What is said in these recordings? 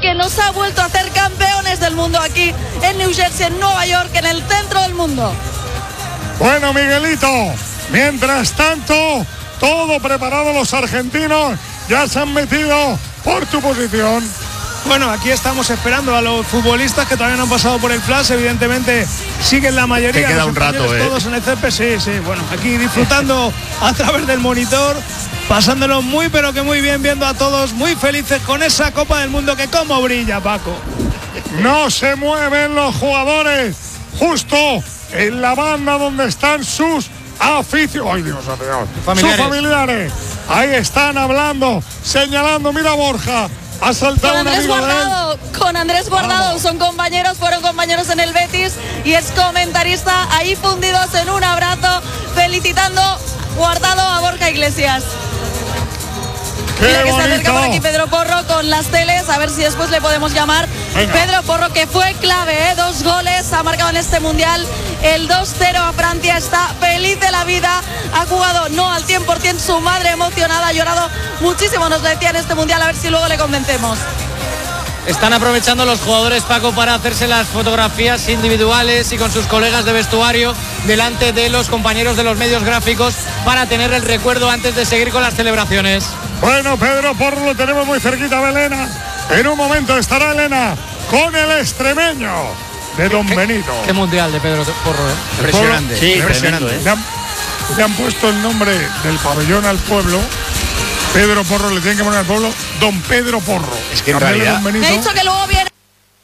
que nos ha vuelto a hacer campeones del mundo aquí en New Jersey, en Nueva York, en el centro del mundo. Bueno, Miguelito, mientras tanto, todo preparado, los argentinos ya se han metido por tu posición. Bueno, aquí estamos esperando a los futbolistas que todavía no han pasado por el flash. Evidentemente siguen la mayoría. Te queda un rato, todos en el césped, sí. Bueno, aquí disfrutando a través del monitor, pasándolo muy pero que muy bien, viendo a todos muy felices con esa Copa del Mundo que cómo brilla, Paco. No se mueven los jugadores justo en la banda donde están sus aficionados. ¡Ay, Dios mío! Sus familiares. Ahí están hablando, señalando. Mira, Borja. Ha saltado con Andrés Guardado, con Andrés Guardado, fueron compañeros en el Betis y es comentarista ahí fundidos en un abrazo, felicitando Guardado a Borja Iglesias. Mira que se acerca por aquí Pedro Porro con las teles, a ver si después le podemos llamar. Venga. Pedro Porro, que fue clave, 2 goles ha marcado en este mundial, el 2-0 a Francia, está feliz de la vida, ha jugado no al 100%, su madre emocionada, ha llorado muchísimo, nos decía en este mundial, a ver si luego le convencemos. Están aprovechando los jugadores, Paco, para hacerse las fotografías individuales y con sus colegas de vestuario delante de los compañeros de los medios gráficos para tener el recuerdo antes de seguir con las celebraciones. Bueno, Pedro Porro lo tenemos muy cerquita de Elena. En un momento estará Elena con el extremeño de Don Benito. Qué mundial de Pedro Porro, Impresionante. Sí, impresionante. Le han puesto el nombre del pabellón al pueblo. Pedro Porro, le tienen que poner al pueblo Don Pedro Porro. Es que en realidad me ha dicho que luego viene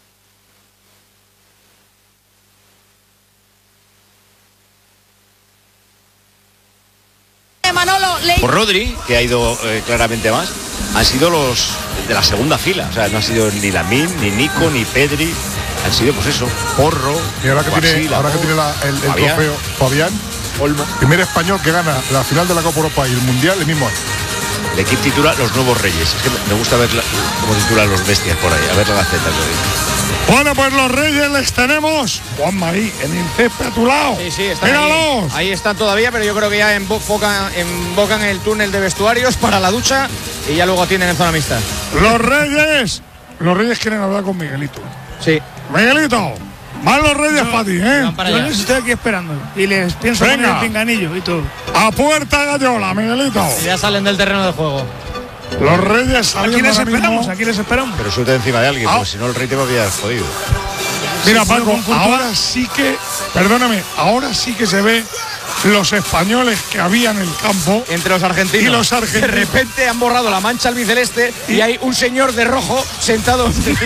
Manolo. Por Rodri, que ha ido claramente más, han sido los de la segunda fila. O sea, no ha sido ni Lamine, ni Nico, ni Pedri. Han sido, pues eso, Porro. Y ahora que tiene el trofeo Fabián, Olmo, primer español que gana la final de la Copa Europa y el Mundial el mismo año. El equipo titula Los Nuevos Reyes. Es que me gusta ver cómo titulan los bestias por ahí. A ver la gaceta. Bueno, pues los Reyes les tenemos, Juanma, ahí en el césped a tu lado. Sí, están ahí están todavía, pero yo creo que ya invocan el túnel de vestuarios para la ducha y ya luego atienden en zona mixta. Los Reyes quieren hablar con Miguelito. Sí. Miguelito, van los Reyes para ti, Yo les estoy aquí esperando y les pienso poner el pinganillo y todo. A puerta gallola, Miguelito. Ya salen del terreno de juego. Los Reyes saliendo aquí les esperamos. Pero suelta encima de alguien, porque si no el rey te va a pillar jodido. Mira, Paco, ahora sí que se ve los españoles que había en el campo entre los argentinos. Y los argentinos. De repente han borrado la mancha albiceleste y hay un señor de rojo sentado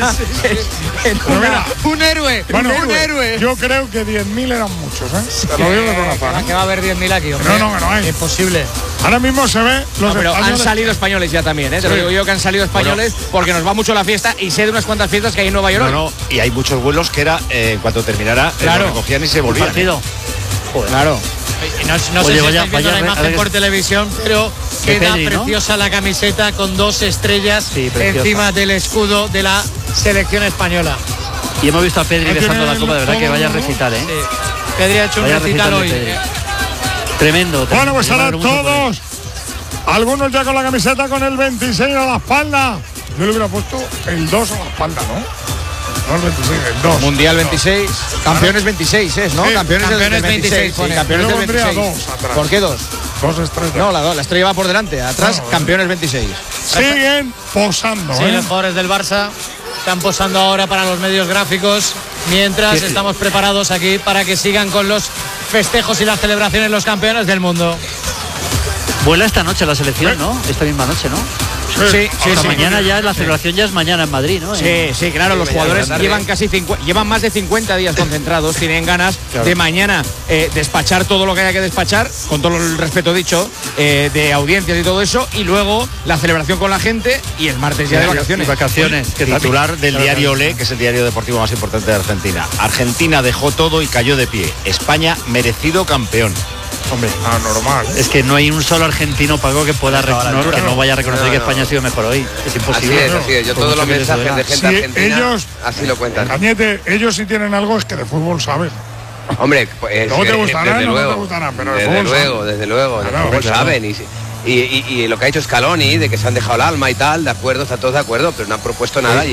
en un héroe. Bueno, un héroe. Yo creo que 10.000 eran muchos, Te lo digo de buena fe. Que va a haber 10.000 aquí, hombre. No hay. Imposible. Ahora mismo se ve los pero españoles. han salido españoles ya también, Te lo digo yo que han salido españoles porque nos va mucho la fiesta y sé de unas cuantas fiestas que hay en Nueva York. Y hay muchos vuelos que era, en cuanto terminara, lo recogían y se volvían. Claro. No sé si estáis viendo la imagen por televisión, pero queda Pedri, preciosa la camiseta con 2 estrellas encima del escudo de la selección española. Y hemos visto a Pedri besando la copa, de verdad que vaya a recitar, Sí. Pedri ha hecho un recital hoy. Tremendo. Bueno, pues ahora todos, algunos ya con la camiseta con el 26 a la espalda. Yo le hubiera puesto el 2 a la espalda, ¿no? No el 26, el 2. Mundial 26, campeones 26, ¿no? Sí, campeones del 26. Campeones del 26. ¿Por qué 2? 2 estrellas. No, la estrella va por delante. Atrás, campeones 26. Siguen posando, Sí, los jugadores del Barça están posando ahora para los medios gráficos, mientras estamos preparados aquí para que sigan con los festejos y las celebraciones los campeones del mundo. Vuela esta noche la selección, ¿no? Esta misma noche, ¿no? Sí. Mañana ya, la celebración ya es mañana en Madrid, ¿no? Sí, claro, los jugadores llevan más de 50 días concentrados, tienen ganas de mañana despachar todo lo que haya que despachar, con todo el respeto dicho, de audiencias y todo eso, y luego la celebración con la gente y el martes ya de vacaciones. Que titular del diario Olé, que es el diario deportivo más importante de Argentina. Argentina dejó todo y cayó de pie. España merecido campeón. Hombre, normal. Es que no hay un solo argentino, Paco, que pueda que no vaya a reconocer que España ha sido mejor hoy. Es imposible. Así es. Yo todos los mensajes de gente argentina ellos, así lo cuentan. Cañete, ellos sí tienen algo, es que de fútbol saben. Hombre, pues no te gustarán, no te gustarán, pero de fútbol desde luego, de fútbol saben. Y lo que ha hecho Scaloni, de que se han dejado el alma y tal, de acuerdo, está todos de acuerdo, pero no han propuesto nada.